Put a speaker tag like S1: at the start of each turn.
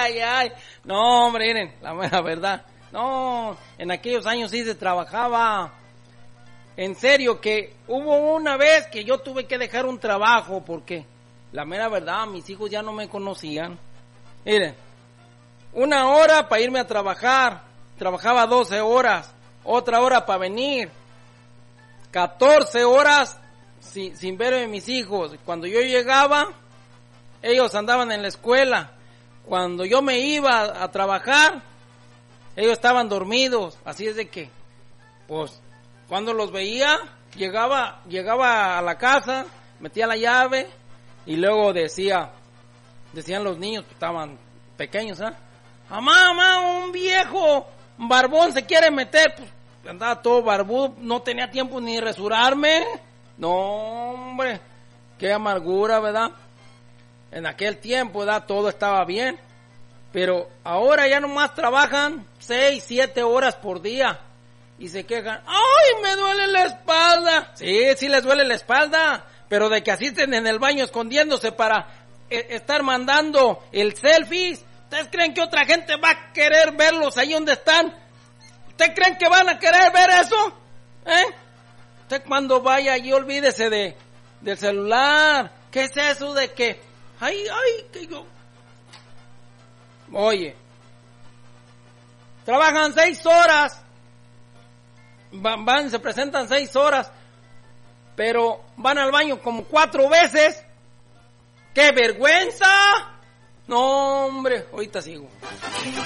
S1: ay, ay. No, hombre, miren, la mera verdad. No, en aquellos años sí se trabajaba. En serio, que hubo una vez que yo tuve que dejar un trabajo porque, la mera verdad, mis hijos ya no me conocían. Miren, 1 hora para irme a trabajar, trabajaba 12 horas, otra hora para venir, 14 horas sin ver a mis hijos. Cuando yo llegaba, ellos andaban en la escuela. Cuando yo me iba a trabajar, ellos estaban dormidos. Así es de que, pues, cuando los veía, llegaba a la casa, metía la llave y luego decían los niños que estaban pequeños, mamá, un viejo barbón se quiere meter. Pues andaba todo barbudo, no tenía tiempo ni de rasurarme. No, hombre, qué amargura, ¿verdad? En aquel tiempo, ¿verdad? Todo estaba bien. Pero ahora ya nomás trabajan 6, 7 horas por día. Y se quejan, ¡ay, me duele la espalda! Sí les duele la espalda. Pero de que asisten en el baño escondiéndose para estar mandando el selfies. ¿Ustedes creen que otra gente va a querer verlos ahí donde están? ¿Ustedes creen que van a querer ver eso? Usted cuando vaya allí olvídese del celular. ¿Qué es eso de que? Ay, que yo... Oye, trabajan 6 horas. Se presentan 6 horas. Pero van al baño como 4 veces. ¡Qué vergüenza! No, hombre, ahorita sigo.